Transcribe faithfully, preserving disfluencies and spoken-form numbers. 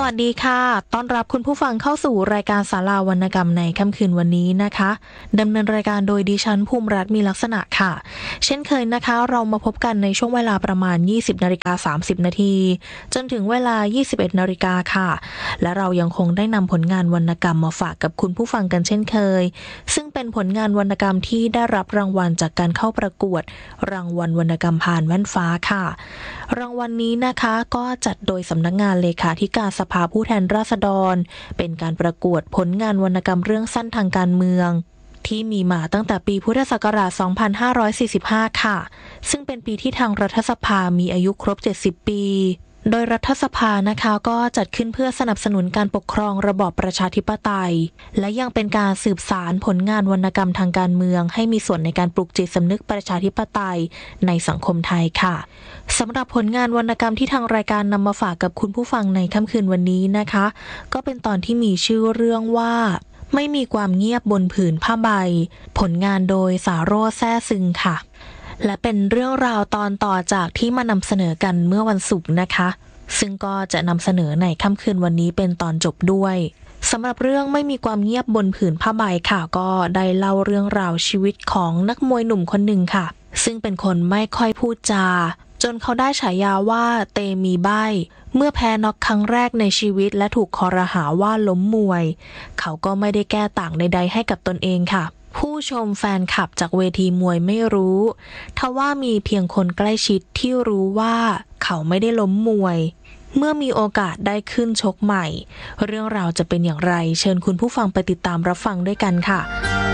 วัสดีค่ะต้อนรับคุณผู้ฟังเข้าสู่รายการศาลาวรรณกรรมในค่ำคืนวันนี้นะคะดำเนินรายการโดยดิฉันภูมิรัตน์มีลักษณะค่ะเช่นเคยนะคะเรามาพบกันในช่วงเวลาประมาณ ยี่สิบนาฬิกาสามสิบนาทีจนถึงเวลา ยี่สิบเอ็ดนาฬิกาค่ะและเรายังคงได้นำผลงานวรรณกรรมมาฝากกับคุณผู้ฟังกันเช่นเคยซึ่งเป็นผลงานวรรณกรรมที่ได้รับรางวัลจากการเข้าประกวดรางวัลวรรณกรรมผ่านแว่นฟ้าค่ะรางวัลนี้นะคะก็จัดโดยสำนักงานเลขาธิการสภาผู้แทนราษฎรเป็นการประกวดผลงานวรรณกรรมเรื่องสั้นทางการเมืองที่มีมาตั้งแต่ปีพุทธศักราช สองพันห้าร้อยสี่สิบห้า ค่ะซึ่งเป็นปีที่ทางรัฐสภามีอายุครบ เจ็ดสิบ ปีโดยรัฐสภานะคะก็จัดขึ้นเพื่อสนับสนุนการปกครองระบอบประชาธิปไตยและยังเป็นการสืบสานผลงานวรรณกรรมทางการเมืองให้มีส่วนในการปลุกจิตสำนึกประชาธิปไตยในสังคมไทยค่ะสำหรับผลงานวรรณกรรมที่ทางรายการนำมาฝากกับคุณผู้ฟังในค่ำคืนวันนี้นะคะก็เป็นตอนที่มีชื่อเรื่องว่าไม่มีความเงียบบนผืนผ้าใบผลงานโดยสาโรจน์แซ่ซึงค่ะและเป็นเรื่องราวตอนต่อจากที่มานำเสนอกันเมื่อวันศุกร์นะคะซึ่งก็จะนำเสนอในค่ำคืนวันนี้เป็นตอนจบด้วยสำหรับเรื่องไม่มีความเงียบบนผืนผ้าใบค่ะก็ได้เล่าเรื่องราวชีวิตของนักมวยหนุ่มคนหนึ่งค่ะซึ่งเป็นคนไม่ค่อยพูดจาจนเขาได้ฉายาว่าเตมีใบ้เมื่อแพ้น็อกครั้งแรกในชีวิตและถูกคอรหาว่าล้มมวยเขาก็ไม่ได้แก้ต่างใดๆให้กับตนเองค่ะผู้ชมแฟนคลับจากเวทีมวยไม่รู้ทว่ามีเพียงคนใกล้ชิดที่รู้ว่าเขาไม่ได้ล้มมวยเมื่อมีโอกาสได้ขึ้นชกใหม่เรื่องราวจะเป็นอย่างไรเชิญคุณผู้ฟังไปติดตามรับฟังด้วยกันค่ะ